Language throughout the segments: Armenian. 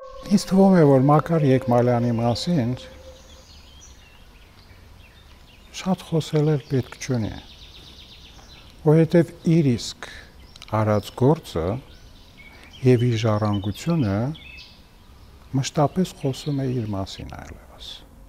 Ինձ թվում է, որ Մակար Եկմալյանի մասին շատ խոսել էլ պետք չունի, որովհետև իր իսկ արած գործը եւ իր ժառանգությունը մշտապես խոսում է իր մասին այլևս։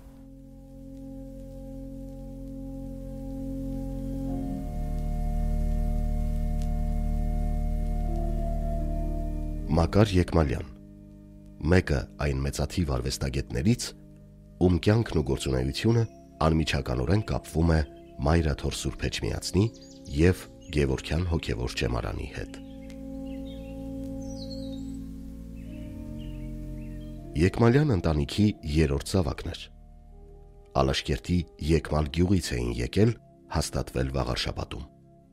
Մակար Եկմալյան, մեկը այն մեծաթիվ արվեստագետներից, ում կյանքն ու գործունեությունը անմիջականորեն կապվում է Մայրաթոր Սուրբ Էջմիածնի և Գևորգյան հոգևոր ճեմարանի հետ։ Եկմալյան ընտանիքի երրորդ զավակն էր։ Ալաշկերտի Եկմալ գյուղից էին եկել, հաստատվել Վաղարշապատում։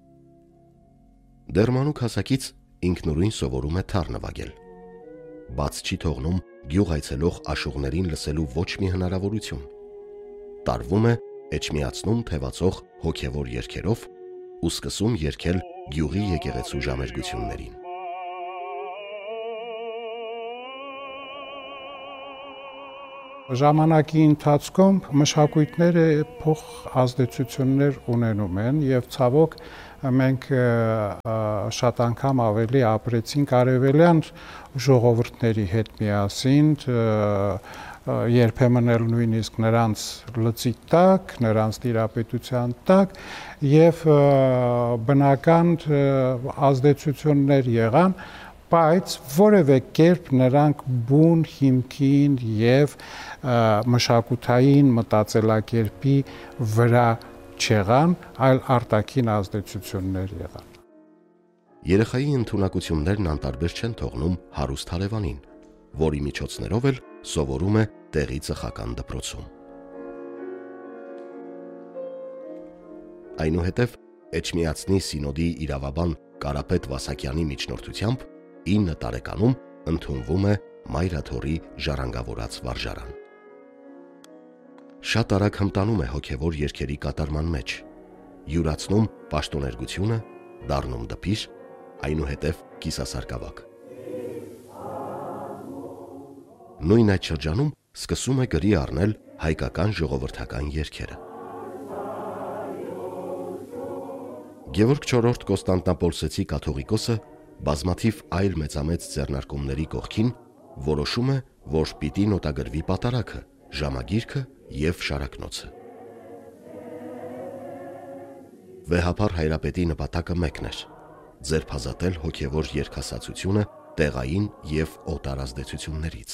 Դեռ մանուկ հասակից ինքնուրույն սովորում է թառ նվագել։ Բաց չի թողնում գյուղ այցելող աշուղներին լսելու ոչ մի հնարավորություն։ Տարվում է Էջմիածնում թևածող հոգևոր երգերով ու սկսում երգել գյուղի եկեղեցու ժամերգություններին։ Ժամանակի ընթացքում մշակույթները փոխ ազդեցություններ ունենում են եւ ցավոք մենք շատ անգամ ավելի ապրեցինք արևելյան ժողովուրդների հետ միասին, երբեմն էլ նույնիսկ նրանց լծի տակ, նրանց տիրապետության տակ եւ բնական ազդեցություններ եղան, բայց որևէ կերպ նրանք բուն հիմքին եւ մշակութային մտածելակերպի վրա չեղան, այլ արտաքին ազդեցություններ եղան։ Երեխայի ընդունակություններն անտարբեր չեն թողնում հարուստ հարևանին, որի միջոցներով էլ սովորում է տեղի ծխական դպրոցում։ Այնուհետև Էջմիածնի սինոդի իրավաբան Կարապետ Վասակյանի միջնորդությամբ 9 տարեկանում ընդունվում է Մայրաթորի ժառանգավորած վարժարան։ Շատ արագ հմտանում է հոգևոր երգերի կատարման մեջ, յուրացնում պաշտոներգությունը, դառնում դպիր, այնուհետև կիսասարկավակ։ Նույն այդ շրջանում սկսում է գրի առնել հայկական ժողովրդական երգերը։ Գևորգ IV Կոստանդնապոլսեցի կաթողիկոսը բազմաթիվ այլ մեծամեծ ձեռնարկումների կողքին որոշում է, որ պիտի նոտագրվի պատարագը, ժամագիրքը և շարակնոցը։ Վեհափառ Հայրապետի նպատակը մեկն էր՝ ձերբազատել հոգևոր երգասացությունը տեղային և օտար ազդեցություններից։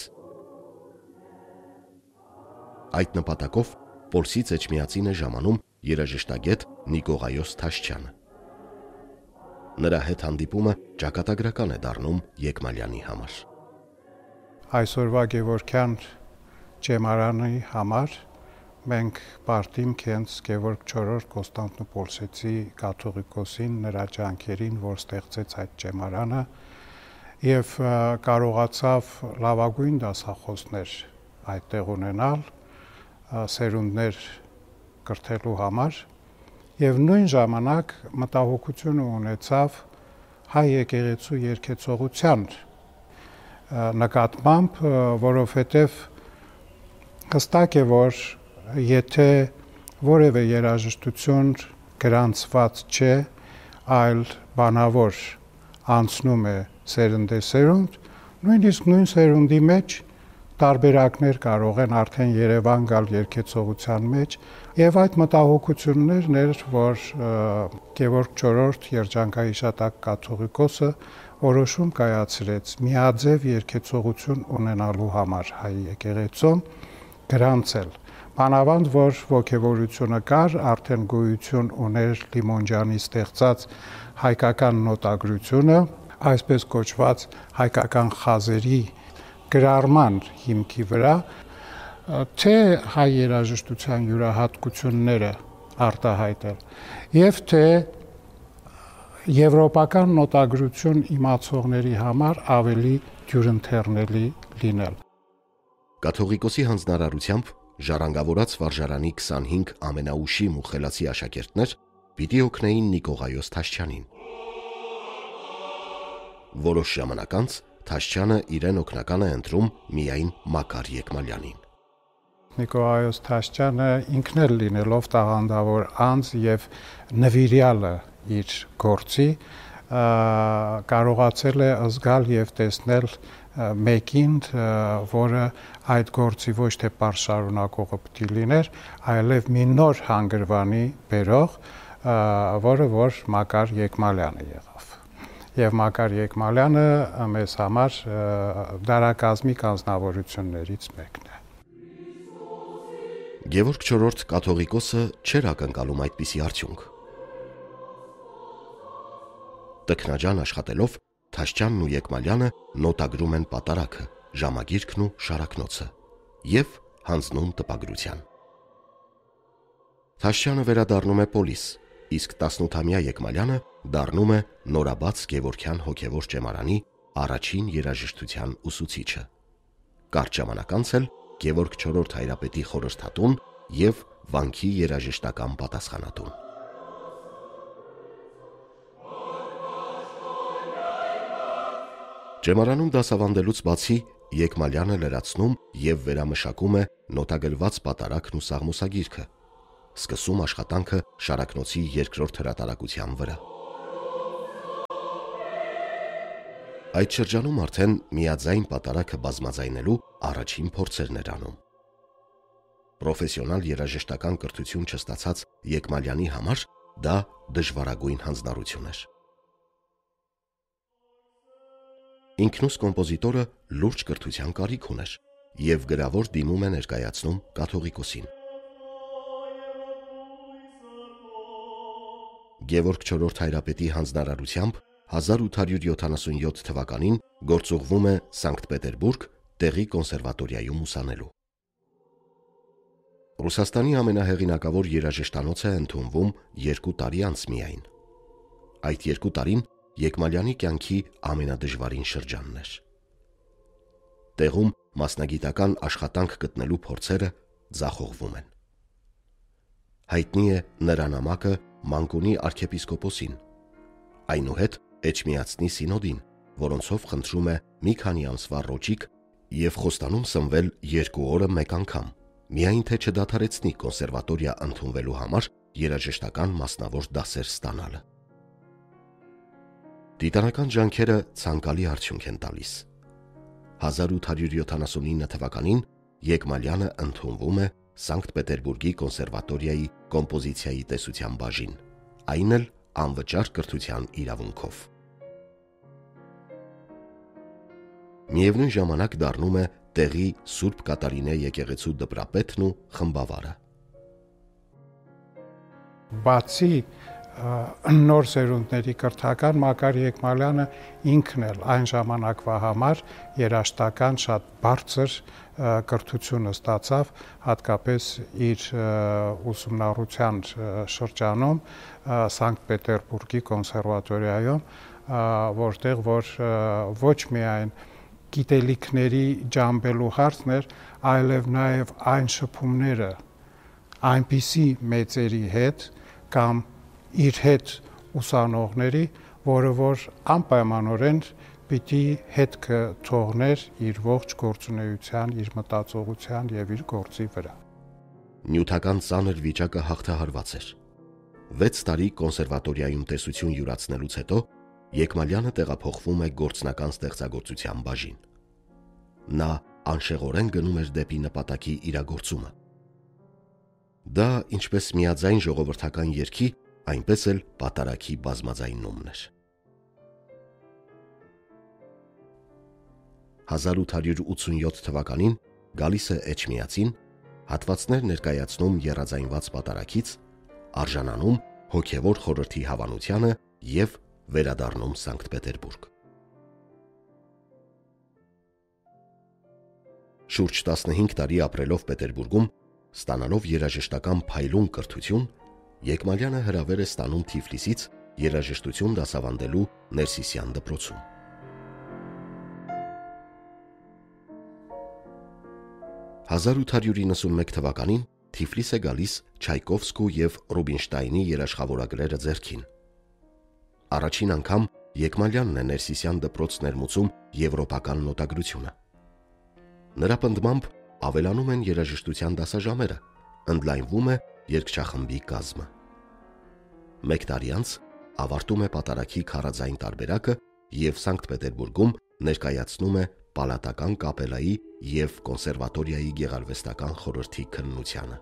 Այդ նպատակով Պոլսից Էջմիածին է ժամանում երաժշտագետ Նիկողայոս Թաշչյանը։ Նրա հետ հանդիպումը ճակատագրական է դառնում Եկմալյանի համար։ Այսօրվա Գևորգյան ճեմարանի համար մենք պարտիմ հենց Գևորգ IV Կոստանդնուպոլսեցի կաթողիկոսին, նրա ջանքերին, որ ստեղծեց այդ ճեմարանը եւ կարողացավ լավագույն դասախոսներ այդտեղ ունենալ, սերունդներ կրթելու համար եւ նույն ժամանակ մտահոգություն ունեցավ հայ եկեղեցու երգեցողության նկատմամբ, որովհետեւ հստակ է, որ եթե որևէ երաժշտություն գրանցված չէ, այլ բանավոր անցնում է սերնդեսերունդ, նույնիսկ նույն սերունդի մեջ տարբերակներ կարող են արդեն Երևան գալ երգեցողության մեջ, եւ այդ մտահոգություններն էր, որ Գևորգ IV երջանկահիշատակ կաթողիկոսը որոշում կայացրեց միաձև երգեցողություն ունենալու համար հայ եկեղեցում գրանցել։ Մանավանդ որ ոգևորությունը կար, արդեն գոյություն ուներ Լիմոնջանի ստեղծած հայկական նոտագրությունը, այսպես կոչված հայկական խազերի գրառման հիմքի վրա, թե հայ երաժշտության յուրահատկությունները արտահայտել եւ թե եվրոպական նոտագրություն իմացողների համար ավելի դյուրընթեռնելի լինել։ Կաթողիկոսի հանձնարարությամբ ժառանգավորած վարժարանի 25 ամենաուշիմ ու խելացի աշակերտներ պիտի օգնեին Նիկողայոս Թաշչյանին։ Որոշ ժամանակ անց Թաշչյանը իրեն օգնական է ընտրում միայն Մակար Եկմալյանին։ Նիկոլայոս Թաշչյանը ինքն էլ լինելով տաղանդավոր անձ եւ նվիրյալը իր գործի կարողացել է զգալ եւ տեսնել մեկին, որը այդ գործի ոչ թե պարզ շարունակողը պետք է լիներ, այլև մի նոր հանգրվանի բերող, որը որ Մակար Եկմալյանը եղավ։ Եվ Մակար Եկմալյանը մեզ համար դարակազմիկ անձնավորություններից մեկն է։ Գևորգ IV կաթողիկոսը չէր ակնկալում այդպիսի արդյունք։ Տքնաջան աշխատելով Թաշչյանն ու Եկմալյանը նոտագրում են պատարագը, ժամագիրքն ու շարակնոցը եւ հանձնում տպագրության։ Թաշչյանը վերադառնում է պոլիս, իսկ 18-ամյա Եկմալյանը դառնում է նորաբաց Գևորգյան հոգևոր ճեմարանի առաջին երաժշտության ուսուցիչը։ Կարճ ժամանակ անց էլ Գևորգ IV հայրապետի խորհրդատուն եւ վանքի երաժշտական պատասխանատուն։ Ճեմարանում դասավանդելուց բացի Եկմալյանը լրացնում եւ վերամշակում է նոտագրված պատարագն ու սաղմոսագիրքը, սկսում աշխատանքը շարակնոցի երկրորդ հրատարակության վրա։ Այդ շրջանում արդեն միաձայն պատարագը բազմաձայնելու առաջին փորձերն էր անում։ Պրոֆեսիոնալ երաժշտական կրթություն չստացած Եկմալյանի համար դա դժվարագույն հանձնառություն էր։ Ինքնուս կոմպոզիտորը լուրջ կրթության կարիք ուներ եւ գրավոր դիմում է ներկայացնում կաթողիկոսին։ Գևորգ IV հայրապետի հանձնարարությամբ 1877 թվականին գործուղվում է Սանկտ Պետերբուրգ տեղի կոնսերվատորիայում ուսանելու։ Ռուսաստանի ամենահեղինակավոր երաժշտանոցը ընդունվում 2 տարի անց միայն։ Այդ 2 տարին Եկմալյանի կյանքի ամենադժվարին շրջանն էր։ Տեղում մասնագիտական աշխատանք գտնելու փորձերը ձախողվում են։ Հայտնի է նրա նամակը Մանկունի arczepiskoposին, այնուհետ Էջմիածնի սինոդին, որոնցով խնդրում է մի քանի ամսվա ռոճիկ եւ խոստանում սնվել 2 օրը մեկ անգամ, միայն թե չդադարեցնի կոնսերվատորիա ընդունվելու համար երաժշտական մասնավոր դասեր ստանալը։ Դիտանական ջանքերը ցանկալի արդյունք են տալիս։ 1879 թվականին Եկմալյանը ընդունվում է Սանկտ Պետերբուրգի կոնսերվատորիայի կոմպոզիցիայի տեսության բաժին, այն էլ անվճար կրթության իրավունքով։ Միևնույն ժամանակ դառնում է տեղի Սուրբ Կատարինե եկեղեցու դպրապետն ու խմբավարը։ Բացի նոր սերունդների կրթական Մակար Եկմալյանը ինքն էլ այն ժամանակվա համար երաժշտական շատ բարձր կրթությունը ստացավ, հատկապես իր ուսումնառության շրջանում Սանկտ Պետերբուրգի կոնսերվատորիայում, որտեղ որ ոչ միայն գիտելիքների ջամբելու հարցն էր, այլև նաև այն շփումները այնպիսի մեծերի հետ կամ իր հետ ուսանողների, որը որ անպայմանորեն պիտի հետքը թողներ իր ողջ գործունեության, իր մտածողության եւ իր գործի վրա։ Նյութական ծանր վիճակը հաղթահարված էր։ 6 տարի կոնսերվատորիայում տեսություն յուրացնելուց հետո Եկմալյանը տեղափոխվում է գործնական ստեղծագործության բաժին։ Նա անշեղորեն գնում էր դեպի նպատակի իրագործումը։ Դա ինչպես միաձայն ժողովրդական երգի, այնպես էլ պատարագի բազմաձայնումն էր։ 1887 թվականին գալիս է Էջմիածին, հատվածներ ներկայացնում եռաձայնված պատարագից, արժանանում հոգևոր խորհրդի հավանությանը եւ վերադառնում Սանկտ Պետերբուրգ։ Շուրջ 15 տարի ապրելով Պետերբուրգում, ստանալով երաժշտական փայլուն կրթություն, Եկմալյանը հրավեր է ստանում Թիֆլիսից երաժշտություն դասավանդելու Ներսիսյան դպրոցում։ 1891 թվականին Թիֆլիս է գալիս Չայկովսկու եւ Ռուբինշտայնի երաշխավորագրերը ձեռքին։ Առաջին անգամ Եկմալյանն է Ներսիսյան դպրոց ներմուծում եվրոպական նոտագրությունը։ Նրա պնդմամբ ավելանում են երաժշտության դասաժամերը, ընդլայնվում է երգչախմբի կազմը։ Մեկ տարի անց ավարտում է պատարագի քարաձայն տարբերակը և Սանկտ Պետերբուրգում ներկայացնում է պալատական կապելայի և կոնսերվատորիայի գեղարվեստական խորհրդի քննությանը։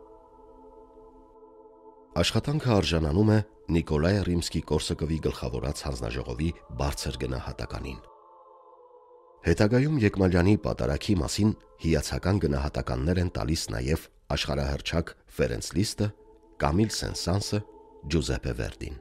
Աշխատանքը արժանանում է Նիկոլայ Ռիմսկի-Կորսակովի գլխավորած հանձնաժողովի բարձր գնահատականին։ Հետագայում Եկմալյանի պատարագի մասին հիացական գնահատականներ են տալիս նաև աշխարհահռչակ Ֆերենց Լիստը, Կամիլ Սեն-Սանսը, Ջուզեպպե Վերդին։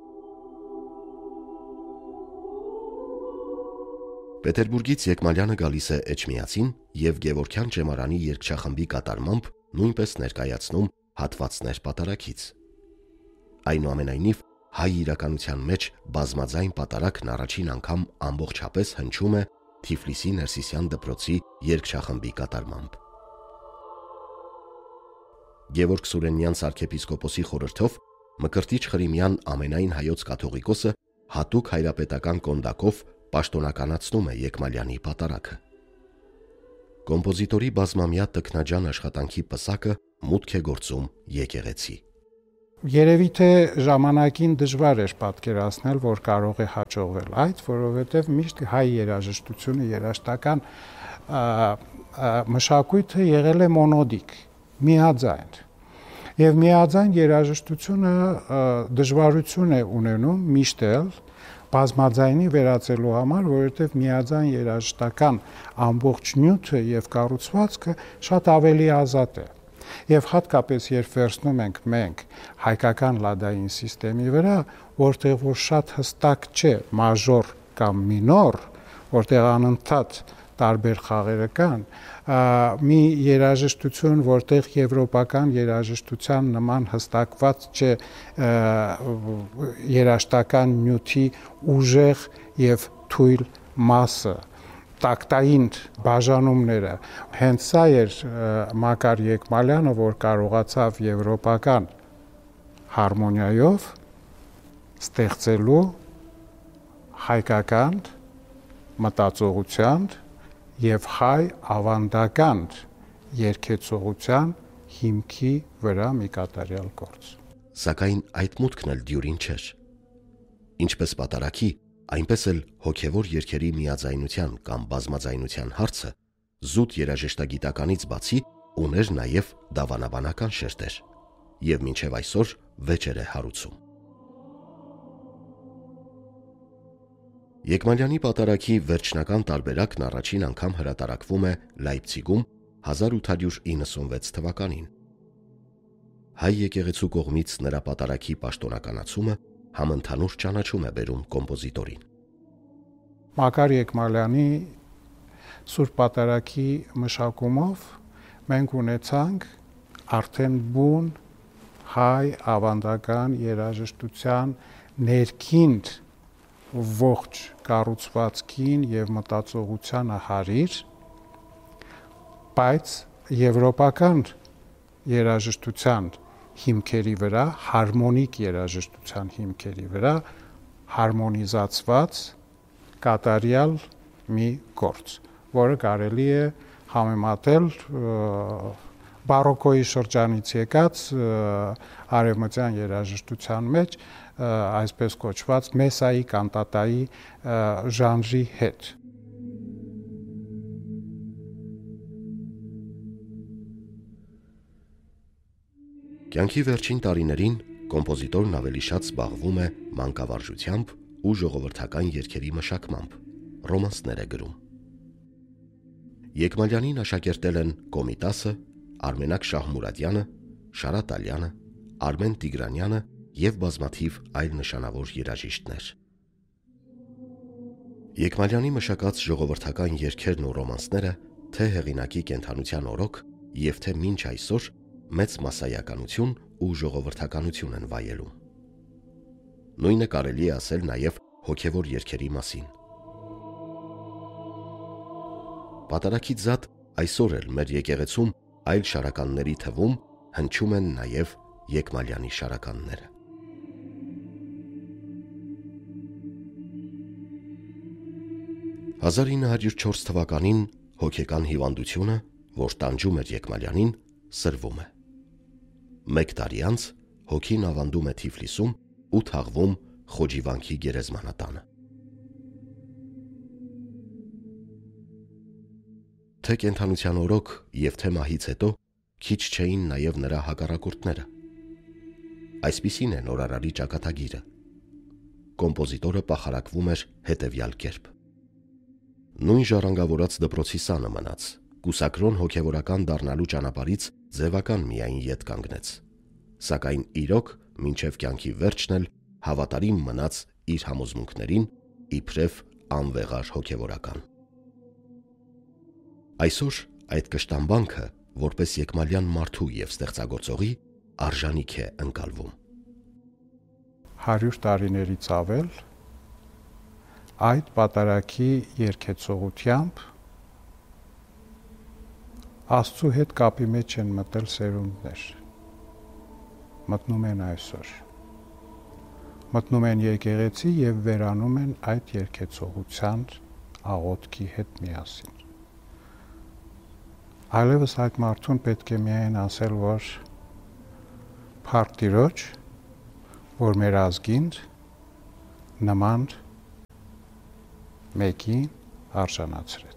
Պետերբուրգից Եկմալյանը գալիս է Էջմիածին և Գևորգյան ճեմարանի երգչախմբի կատարմամբ նույնպես ներկայացնում հատվածներ պատարագից։ Այնուամենայնիվ, հայ իրականության մեջ բազմաձայն պատարագն առաջին անգամ ամբողջապես հնչում է Թիֆլիսի Ներսիսյան դպրոցի երգչախմբի կատարմամբ։ Գևորգ Սուրենյան arczepiskopos-ի խորհրդով Մկրտիչ Խրիմյան ամենայն հայոց կաթողիկոսը հատուկ հայրապետական կոնդակով պաշտոնականացնում է Եկմալյանի պատարագը։ Կոմպոզիտորի բազմամյա տքնաջան աշխատանքի պսակը մուտք է գործում եկեղեցի։ Երևի թե ժամանակին դժվար էր պատկերացնել, որ կարող է հաջողվել այդ, որովհետև միշտ հայ երաժշտությունը, երաժշտական մշակույթը եղել է մոնոդիկ, միաձայն։ Եվ միաձայն երաժշտությունը դժվարություն է ունենում միշտ էլ բազմաձայնի վերածելու համար, որովհետև միաձայն երաժշտական ամբողջ նյութը եւ կառուցվածքը շատ ավելի ազատ է։ Եվ հատկապես երբ վերցնում ենք մենք հայկական լադային սիստեմի վրա, որտեղ որ շատ հստակ չէ մաժոր կամ մինոր, որտեղ անընդհատ տարբեր խաղերը կան, մի երաժշտություն, որտեղ եվրոպական երաժշտության նման հստակված չէ երաժշտական նյութի ուժեղ եւ թույլ մասը, տակտային բաժանումները, հենց սա էր Մակար Եկմալյանը, որ կարողացավ եվրոպական հարմոնիայով ստեղծելու հայկական մտածողության եւ հայ ավանդական երգեցողության հիմքի վրա մի կատարյալ գործ։ Սակայն այդ մուտքն էլ դյուրին չէր։ Ինչպես պատարագի, այնպես էլ հոգևոր երգերի միաձայնության կամ բազմաձայնության հարցը զուտ երաժշտագիտականից բացի ուներ նաև դավանաբանական շերտեր եւ մինչեւ այսօր վեճեր է հարուցում։ Եկմալյանի պատարագի վերջնական տարբերակն առաջին անգամ հրատարակվում է Լայպցիգում 1896 թվականին։ Հայ եկեղեցու կողմից նրա պատարագի պաշտոնականացումը համընդհանուր ճանաչում է բերում կոմպոզիտորին։ Մակար Եկմալյանի Սուրբ պատարագի մշակումով մենք ունեցանք արդեն բուն հայ ավանդական երաժշտության ներքին ողջ կառուցվածքին եւ մտածողությանը հարիր, բայց եվրոպական երաժշտության հիմքերի վրա, հարմոնիկ երաժշտության հիմքերի վրա հարմոնիզացված կատարյալ մի գործ, որը կարելի է համեմատել բարոկոյի շրջանից եկած արևմտյան երաժշտության մեջ այսպես կոչված մեսայի կանտատայի ժանրի հետ։ Կյանքի վերջին տարիներին կոմպոզիտորն ավելի շատ զբաղվում է մանկավարժությամբ ու ժողովրդական երգերի մշակմամբ, ռոմանսներ է գրում։ Եկմալյանին աշակերտել են Կոմիտասը, Արմենակ Շահմուրադյանը, Շարատ Ալյանը, Արմեն Տիգրանյանը և բազմաթիվ այլ նշանավոր երաժիշտներ։ Եկմալյանի մշակած ժողովրդական երգերն ու ռոմանսները թե հեղինակի կենդանության օրոք և թե մինչ այսօր մեծ մասսայականություն ու ժողովրդականություն են վայելում։ Նույնը կարելի է ասել նաև հոգևոր երգերի մասին։ Պատարագից զատ այսօր էլ մեր եկեղեցում այլ շարականների թվում հնչում են նաև Եկմալյանի շարականները։ 1904 թվականին հոգեկան հիվանդությունը, որ տանջում էր Եկմալյանին, սրվում է։ 1 տարի անց հոգին ավանդում է Թիֆլիսում ու թաղվում Խոջիվանքի գերեզմանատանը։ Թե կենդանության օրոք և թե մահից հետո քիչ չէին նաև նրա հակառակորդները։ Այսպիսին է նորարարի ճակատագիրը։ Կոմպոզիտորը պախարակվում էր հետևյալ կերպ. նույն ժառանգավորած դպրոցի սանը մնաց, կուսակրոն հոգևորական դառնալու ճանապարհից ձևական միայն ետ կանգնեց, սակայն իրոք մինչև կյանքի վերջն էլ հավատարիմ մնաց իր համոզմունքներին, իբրև անվեղար հոգևորական։ Այսօր այդ կշտամբանքը, որպես Եկմալյան մարդու և ստեղծագործողի, արժանիք է ընկալվում։ 100 տարիներից ավել այդ պատարագի երգեցողությամբ Աստծու հետ կապի մեջ են մտել սերունդներ, մտնում են այսօր, մտնում են եկեղեցի և վերանում են այդ երգեցողության աղոթքի հետ միասին։ Այլևս այդ մարդուն պետք է միայն ասել, որ փառք Տիրոջ, որ մեր ազգին նման մեկին արժանացրեց։